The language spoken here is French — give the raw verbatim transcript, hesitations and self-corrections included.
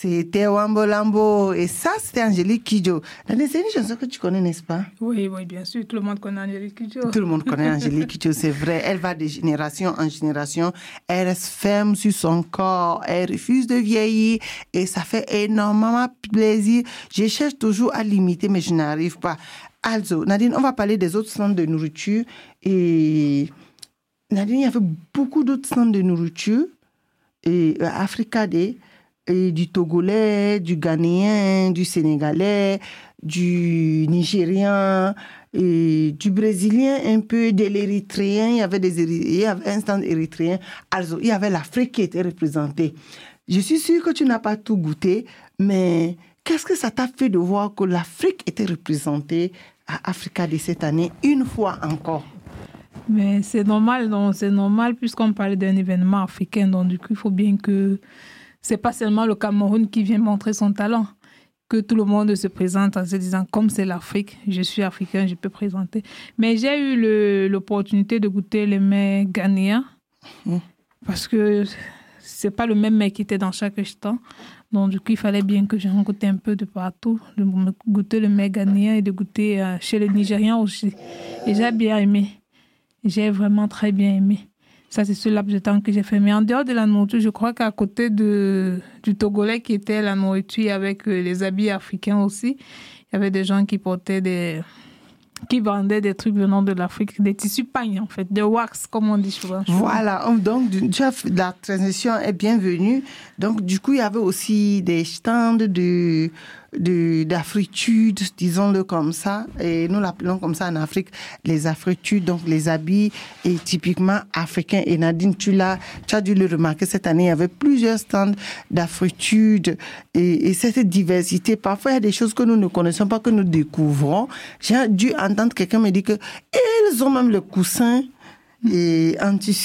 C'était Wambo Lambo. Et ça, c'était Angélique Kidjo. C'est une chanson que tu connais, n'est-ce pas? Oui, oui, bien sûr. Tout le monde connaît Angélique Kidjo. Tout le monde connaît Angélique Kidjo, c'est vrai. Elle va de génération en génération. Elle reste ferme sur son corps. Elle refuse de vieillir. Et ça fait énormément plaisir. Je cherche toujours à l'imiter, mais je n'arrive pas. Also, Nadine, on va parler des autres stands de nourriture. Et Nadine, il y avait beaucoup d'autres stands de nourriture. Et euh, Africa Day. Et du Togolais, du Ghanéen, du Sénégalais, du Nigérien, et du Brésilien un peu, de l'Érythréen. Il y avait des il y avait un stand érythréen. Also, il y avait l'Afrique qui était représentée. Je suis sûre que tu n'as pas tout goûté, mais qu'est-ce que ça t'a fait de voir que l'Afrique était représentée à Africa Day cette année, une fois encore? Mais c'est normal, donc c'est normal puisqu'on parlait d'un événement africain, donc du coup, il faut bien que c'est pas seulement le Cameroun qui vient montrer son talent, que tout le monde se présente en se disant comme c'est l'Afrique, je suis africain, je peux présenter. Mais j'ai eu le, l'opportunité de goûter les mets ghanéens mmh. parce que c'est pas le même mets qui était dans chaque stand. Donc du coup, il fallait bien que j'en goûte un peu de partout, de goûter le mets ghanéen et de goûter euh, chez les Nigériens aussi. Et j'ai bien aimé. J'ai vraiment très bien aimé. Ça, c'est ce laps de temps que j'ai fait. Mais en dehors de la nourriture, je crois qu'à côté de, du Togolais qui était la nourriture avec les habits africains aussi, il y avait des gens qui portaient des... qui vendaient des trucs venant de l'Afrique, des tissus pagnes en fait, des wax comme on dit souvent. Voilà, donc la transition est bienvenue. Donc du coup, il y avait aussi des stands de, de, d'afritude, disons-le comme ça, et nous l'appelons comme ça en Afrique, les afritudes, donc les habits et typiquement africains. Et Nadine, tu l'as, tu as dû le remarquer cette année, il y avait plusieurs stands d'afritude et, et cette diversité. Parfois, il y a des choses que nous ne connaissons pas, que nous découvrons. J'ai dû entendre quelqu'un me dire que ils ont même le coussin et en tissu